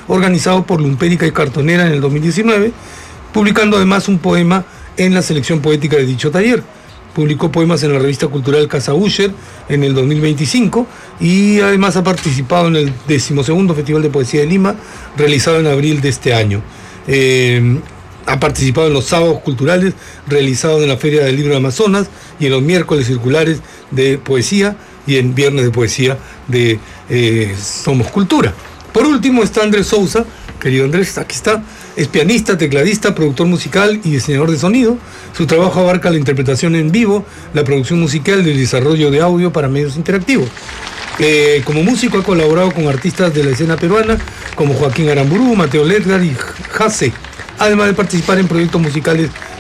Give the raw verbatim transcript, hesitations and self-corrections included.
organizado por Lumpérica y Cartonera en el dos mil diecinueve, publicando además un poema en la selección poética de dicho taller. Publicó poemas en la revista cultural Casa Usher en el dos mil veinticinco y además ha participado en el decimosegundo Festival de Poesía de Lima, realizado en abril de este año. Eh, ha participado en los sábados culturales realizados en la Feria del Libro de Amazonas y en los miércoles circulares de poesía y en viernes de poesía de eh, Somos Cultura. Por último está Andrés Sousa. Querido Andrés, aquí está. Es pianista, tecladista, productor musical y diseñador de sonido. Su trabajo abarca la interpretación en vivo, la producción musical y el desarrollo de audio para medios interactivos. Eh, como músico ha colaborado con artistas de la escena peruana como Joaquín Aramburú, Mateo Ledgar y Jase, además de participar en proyectos musicales